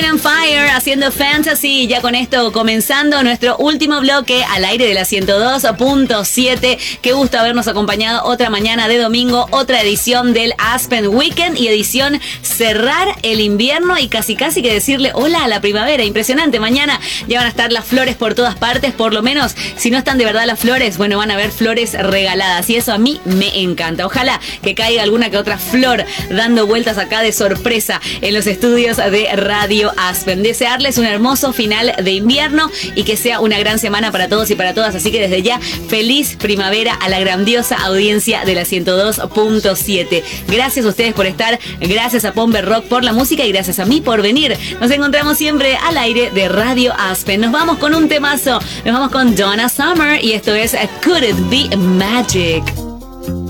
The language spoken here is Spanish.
Wind and Fire haciendo Fantasy. Ya con esto comenzando nuestro último bloque al aire de la 102.7. Qué gusto habernos acompañado otra mañana de domingo, otra edición del Aspen Weekend y edición cerrar el invierno y casi que decirle hola a la primavera. Impresionante, mañana ya van a estar las flores por todas partes, por lo menos si no están de verdad las flores, bueno, van a haber flores regaladas y eso a mí me encanta. Ojalá que caiga alguna que otra flor dando vueltas acá de sorpresa en los estudios de Radio Aspen. Desearles un hermoso final de invierno y que sea una gran semana para todos y para todas. Así que desde ya, feliz primavera a la grandiosa audiencia de la 102.7. Gracias a ustedes por estar, gracias a Pomber Rock por la música y gracias a mí por venir. Nos encontramos siempre al aire de Radio Aspen. Nos vamos con un temazo, nos vamos con Donna Summer y esto es Could It Be Magic.